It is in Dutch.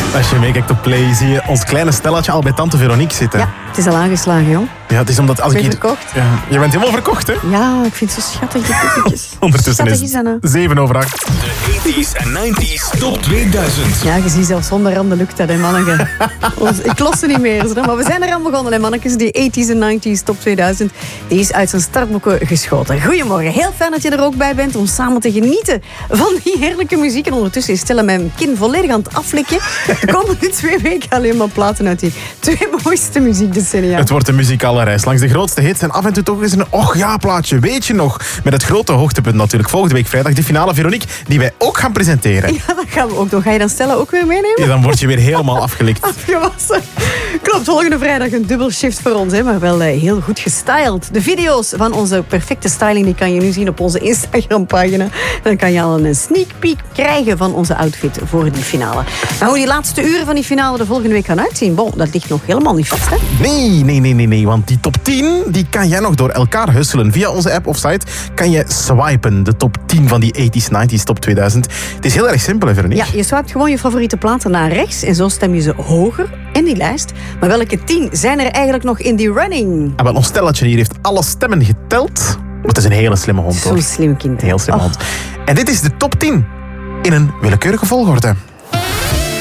Als je meekijkt op Play, zie je ons kleine stelletje al bij tante Veronique zitten. Ja, het is al aangeslagen, jong. Ja, het is omdat als Ben je ik hier... verkocht? Ja, je bent helemaal verkocht, hè? Ja, ik vind het zo schattig, die poppetjes. Ondertussen Schattig is is dat, hè? het 7 over 8. De 80s en 90s top 2000. Ja, je ziet zelfs zonder randen lukt dat, hè, manneke. Ik los ze niet meer, zo, maar we zijn eraan begonnen, hè, mannetjes. Die 80s en 90s top 2000, die is uit zijn startboeken geschoten. Goedemorgen, heel fijn dat je er ook bij bent om samen te genieten van die heerlijke muziek. En ondertussen is Stella mijn kin volledig aan het aflikken. De komende 2 weken alleen maar platen uit die 2 mooiste muziekdecennia. Het wordt een muzikale reis langs de grootste hits en af en toe toch eens een och ja plaatje, weet je nog? Met het grote hoogtepunt natuurlijk. Volgende week vrijdag de finale Veronique, die wij ook gaan presenteren. Ja, dat gaan we ook doen. Ga je dan Stella ook weer meenemen? Ja, dan word je weer helemaal afgelikt. Afgewassen. Klopt, volgende vrijdag een dubbel shift voor ons, hè, maar wel heel goed gestyled. De video's van onze perfecte styling die kan je nu zien op onze Instagram-pagina. Dan kan je al een sneak peek krijgen van onze outfit voor die finale. Maar hoe die laatste uren van die finale de volgende week gaan uitzien, bon, dat ligt nog helemaal niet vast, hè? Nee, want die top 10 die kan jij nog door elkaar husselen. Via onze app of site kan je swipen, de top 10 van die 80s, 90s, top 2000. Het is heel erg simpel, hè, Veronique? Ja, je swipet gewoon je favoriete platen naar rechts en zo stem je ze hoger in die lijst. Maar welke 10 zijn er eigenlijk nog in die running? En wel, ons stelletje hier heeft alle stemmen geteld. Het is een hele slimme hond, hoor. Zo'n slim kind. Een heel slimme hond. En dit is de top 10 in een willekeurige volgorde.